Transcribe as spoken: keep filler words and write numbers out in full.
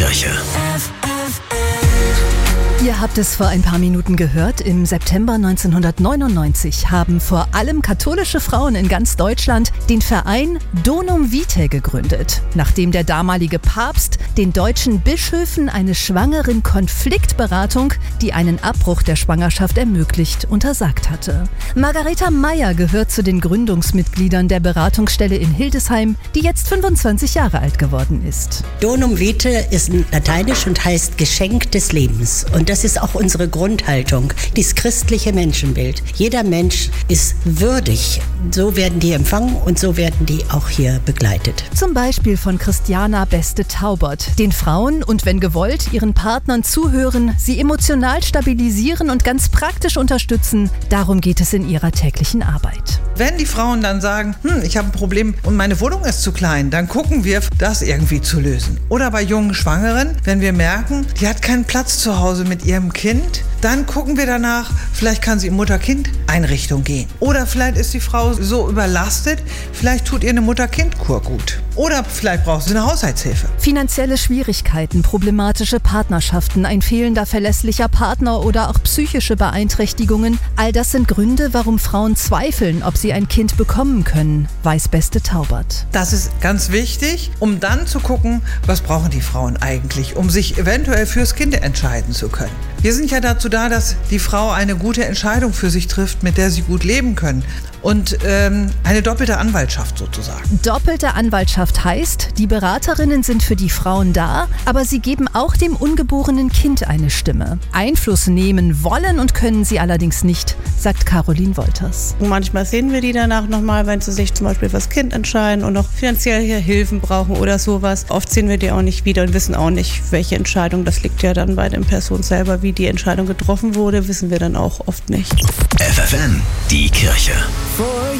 Kirche. Ihr habt es vor ein paar Minuten gehört. Im September neunzehnhundertneunundneunzig haben vor allem katholische Frauen in ganz Deutschland den Verein Donum Vitae gegründet, nachdem der damalige Papst den deutschen Bischöfen eine schwangeren Konfliktberatung, die einen Abbruch der Schwangerschaft ermöglicht, untersagt hatte. Margareta Meyer gehört zu den Gründungsmitgliedern der Beratungsstelle in Hildesheim, die jetzt fünfundzwanzig Jahre alt geworden ist. Donum Vitae ist lateinisch und heißt Geschenk des Lebens. Und das ist auch unsere Grundhaltung, dieses christliche Menschenbild. Jeder Mensch ist würdig. So werden die empfangen und so werden die auch hier begleitet. Zum Beispiel von Christiana Beste-Taubert, den Frauen und wenn gewollt ihren Partnern zuhören, sie emotional stabilisieren und ganz praktisch unterstützen. Darum geht es in ihrer täglichen Arbeit. Wenn die Frauen dann sagen, hm, ich habe ein Problem und meine Wohnung ist zu klein, dann gucken wir, das irgendwie zu lösen. Oder bei jungen Schwangeren, wenn wir merken, die hat keinen Platz zu Hause mit ihrem Kind, dann gucken wir danach, vielleicht kann sie in Mutter-Kind-Einrichtung gehen. Oder vielleicht ist die Frau so überlastet, vielleicht tut ihr eine Mutter-Kind-Kur gut. Oder vielleicht braucht sie eine Haushaltshilfe. Finanzielle Schwierigkeiten, problematische Partnerschaften, ein fehlender verlässlicher Partner oder auch psychische Beeinträchtigungen, all das sind Gründe, warum Frauen zweifeln, ob sie ein Kind bekommen können, weiß Beste-Taubert. Das ist ganz wichtig, um dann zu gucken, was brauchen die Frauen eigentlich, um sich eventuell fürs Kind entscheiden zu können. Wir sind ja dazu da, dass die Frau eine gute Entscheidung für sich trifft, mit der sie gut leben können. Und ähm, eine doppelte Anwaltschaft sozusagen. Doppelte Anwaltschaft heißt, die Beraterinnen sind für die Frauen da, aber sie geben auch dem ungeborenen Kind eine Stimme. Einfluss nehmen wollen und können sie allerdings nicht, sagt Caroline Wolters. Manchmal sehen wir die danach nochmal, wenn sie sich zum Beispiel fürs Kind entscheiden und noch finanziell hier Hilfen brauchen oder sowas. Oft sehen wir die auch nicht wieder und wissen auch nicht, welche Entscheidung. Das liegt ja dann bei den Personen selber. Wie die Entscheidung getroffen wurde, wissen wir dann auch oft nicht. F F N, die Kirche. For